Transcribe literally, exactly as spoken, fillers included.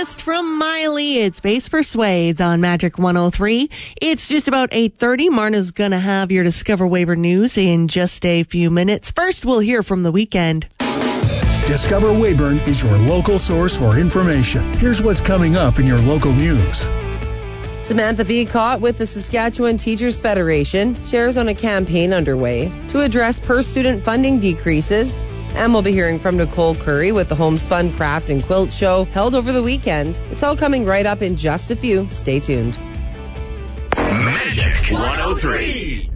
Just from Miley, it's Base Persuades on Magic one oh three. It's just about eight thirty. Marna's going to have your Discover Weyburn news in just a few minutes. First, we'll hear from the weekend. Discover Weyburn is your local source for information. Here's what's coming up in your local news. Samantha Bee caught with the Saskatchewan Teachers Federation shares on a campaign underway to address per-student funding decreases. And we'll be hearing from Nicole Curry with the Homespun Craft and Quilt Show held over the weekend. It's all coming right up in just a few. Stay tuned. Magic one oh three.